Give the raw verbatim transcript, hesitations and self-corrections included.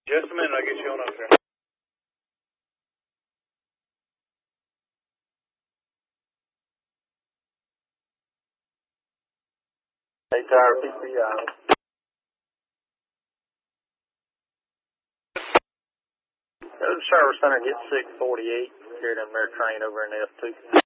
Just a minute, I'll get you on up there. Hey, Tower, P C I. Go to the service center, get six forty-eight, carry them their train over in F two.